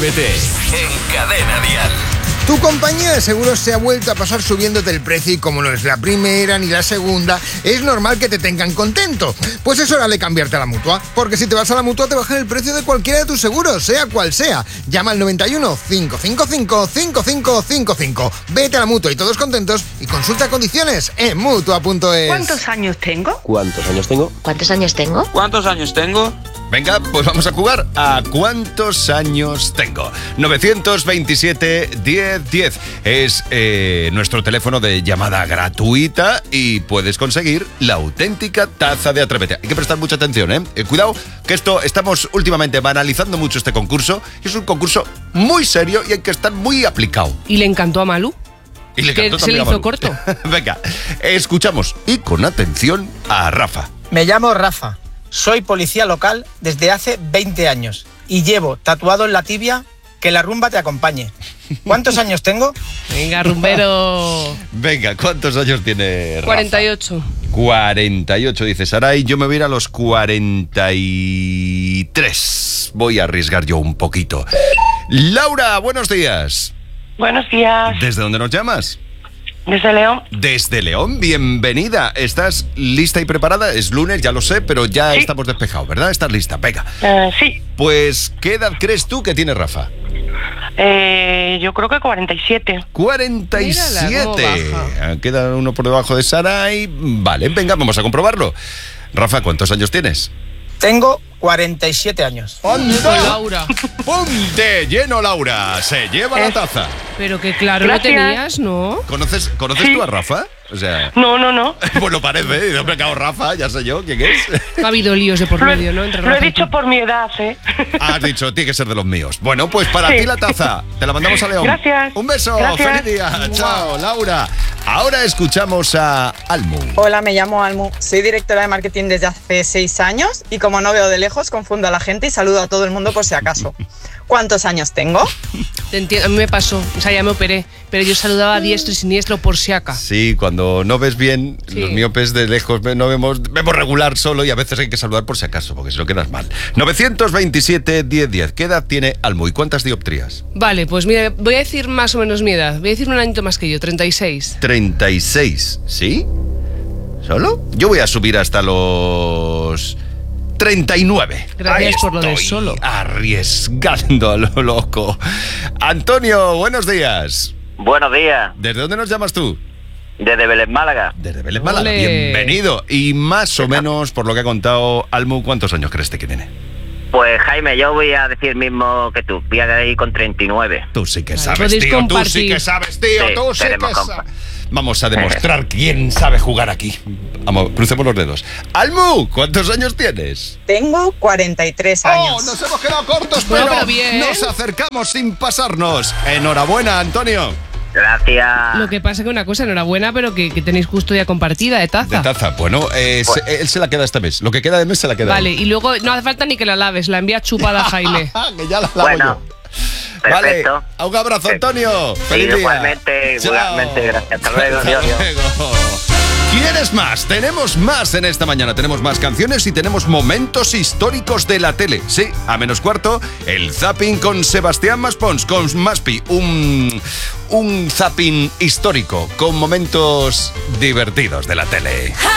Atrévete en Cadena Dial. Tu compañía de seguros se ha vuelto a pasar subiéndote el precio y como no es la primera ni la segunda, es normal que te tengan contento. Pues es hora de cambiarte a la Mutua, porque si te vas a la Mutua te bajan el precio de cualquiera de tus seguros, sea cual sea. Llama al 91 555 5555. Vete a la Mutua y todos contentos y consulta condiciones en Mutua.es. ¿Cuántos años tengo? ¿Cuántos años tengo? ¿Cuántos años tengo? ¿Cuántos años tengo? Venga, pues vamos a jugar a ¿cuántos años tengo? 927 10 10 es nuestro teléfono de llamada gratuita y puedes conseguir la auténtica taza de Atrévete. Hay que prestar mucha atención, ¿eh? Cuidado, que estamos últimamente banalizando mucho este concurso. Es un concurso muy serio y hay que estar muy aplicado. Y le encantó a Malú. Y le que encantó se le también a hizo Manu. corto. Venga, escuchamos y con atención a Rafa. Me llamo Rafa, soy policía local desde hace 20 años y llevo tatuado en la tibia que la rumba te acompañe. ¿Cuántos años tengo? Venga, rumbero. Venga, ¿cuántos años tiene Rafa? 48. 48, dice Saray. Yo me voy a ir a los 43. Voy a arriesgar yo un poquito. Laura, buenos días. Buenos días. ¿Desde dónde nos llamas? Desde León. Desde León, bienvenida. ¿Estás lista y preparada? Es lunes, ya lo sé, pero ya Sí. estamos despejados, ¿verdad? ¿Estás lista? Venga. Sí. Pues, ¿qué edad crees tú que tiene Rafa? Yo creo que 47. 47. Mírala cómo baja. Queda uno por debajo de Saray. Vale, venga, vamos a comprobarlo. Rafa, ¿cuántos años tienes? Tengo 47 años. Con Laura. ¡Punte lleno, Laura! Se lleva la taza. Pero que claro Gracias. lo tenías, ¿no? ¿Conoces Sí. tú a Rafa? O sea, No. pues lo parece. Y me cago Rafa, ya sé yo quién es. Ha habido líos de por Lo he, medio, ¿no? Entre lo he Rafa y dicho tú. por mi edad, ¿eh? Has dicho, tiene que ser de los míos. Bueno, pues para Sí. ti la taza. Te la mandamos a León. Gracias. Un beso. Gracias. Feliz día. Chao, Laura. Ahora escuchamos a Almu. Hola, me llamo Almu. Soy directora de marketing desde hace 6 años y como no veo de lejos, confundo a la gente y saludo a todo el mundo por si acaso. ¿Cuántos años tengo? Te entiendo, a mí me pasó, o sea, ya me operé, pero yo saludaba a diestro y siniestro por si acaso. Sí, cuando no ves bien, Sí. los miopes de lejos no vemos regular solo y a veces hay que saludar por si acaso, porque si no quedas mal. 927 10 10. ¿Qué edad tiene Almu y cuántas dioptrías? Vale, pues mira, voy a decir más o menos mi edad. Voy a decir un añito más que yo, 36. 36, ¿sí? ¿Solo? Yo voy a subir hasta los 39. Gracias Ahí por lo del estoy, solo. Arriesgando a lo loco. Antonio, buenos días. Buenos días. ¿Desde dónde nos llamas tú? Desde Vélez, Málaga. Desde Vélez, Málaga. Ole. Bienvenido. Y más o menos, por lo que ha contado Almu, ¿cuántos años crees que tiene? Pues Jaime, yo voy a decir mismo que tú. Voy a ir con 39. Tú sí que Vale, sabes, podéis tío. Tú sí compartir. que sabes, tío. Sí, Tú sí que tenemos sabes. Vamos a demostrar quién sabe jugar aquí. Vamos, crucemos los dedos. Almu, ¿cuántos años tienes? Tengo 43 años. ¡Oh, nos hemos quedado cortos, Bueno, pero pero bien. nos acercamos sin pasarnos! Enhorabuena, Antonio. Gracias. Lo que pasa que una cosa, enhorabuena, pero que tenéis custodia compartida de taza. De taza. Bueno, él se la queda este mes. Lo que queda de mes se la queda. Vale, y luego no hace falta ni que la laves, la envía chupada a Jaime. Que ya la lavo Bueno, yo. Vale, perfecto. un abrazo, Antonio. Sí, Feliz día. igualmente, Chao. igualmente, gracias. Hasta luego, Hasta adiós. luego. ¿Quieres más? Tenemos más en esta mañana. Tenemos más canciones y tenemos momentos históricos de la tele. Sí, a menos cuarto, el zapping con Sebastián Maspons, con Maspi. Un zapping histórico con momentos divertidos de la tele.